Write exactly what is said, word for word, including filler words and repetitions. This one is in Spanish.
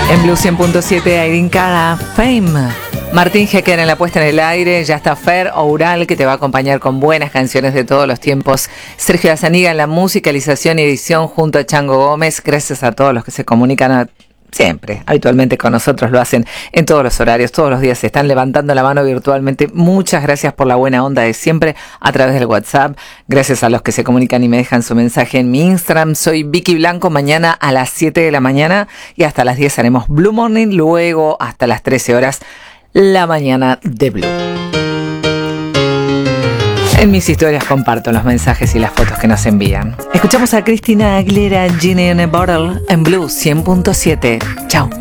En Blue cien punto siete, Irene Cara, Fame. Martín Hecker en la puesta en el aire. Ya está Fer Oural, que te va a acompañar con buenas canciones de todos los tiempos. Sergio Azaniga en la musicalización y edición junto a Chango Gómez. Gracias a todos los que se comunican a siempre, habitualmente con nosotros, lo hacen en todos los horarios, todos los días se están levantando la mano virtualmente. Muchas gracias por la buena onda de siempre a través del WhatsApp. Gracias a los que se comunican y me dejan su mensaje en mi Instagram. Soy Vicky Blanco. Mañana a las siete de la mañana y hasta las diez haremos Blue Morning. Luego hasta las trece horas, la mañana de Blue. En mis historias comparto los mensajes y las fotos que nos envían. Escuchamos a Cristina Aguilera, Genie in a Bottle, en Blue cien punto siete. Chao.